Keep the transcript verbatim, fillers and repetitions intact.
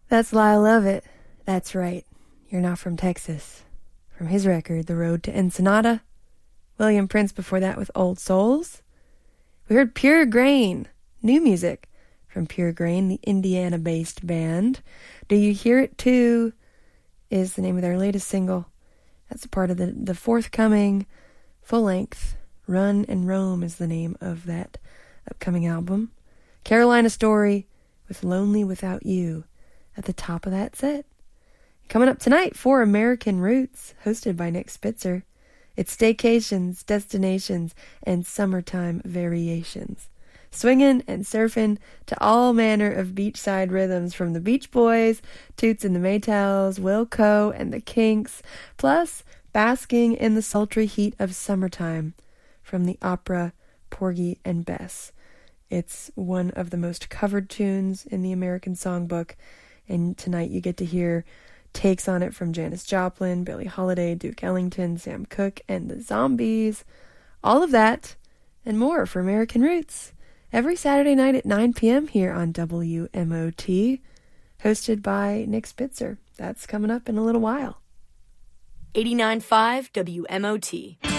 That's Lyle Lovett. That's right. You're not from Texas. From his record, The Road to Ensenada. William Prince before that with Old Souls. We heard Pure Grain, new music from Pure Grain, the Indiana-based band. Do You Hear It Too is the name of their latest single. That's a part of the, the forthcoming full-length Run and Roam is the name of that upcoming album. Carolina Story with Lonely Without You at the top of that set. Coming up tonight for American Roots, hosted by Nick Spitzer. It's staycations, destinations, and summertime variations. Swinging and surfing to all manner of beachside rhythms from the Beach Boys, Toots and the Maytals, Wilco and the Kinks, plus basking in the sultry heat of summertime from the opera Porgy and Bess. It's one of the most covered tunes in the American Songbook, and tonight you get to hear takes on it from Janis Joplin, Billie Holiday, Duke Ellington, Sam Cooke, and the Zombies. All of that and more for American Roots every Saturday night at nine p.m. here on W M O T, hosted by Nick Spitzer. That's coming up in a little while. eighty-nine point five W M O T.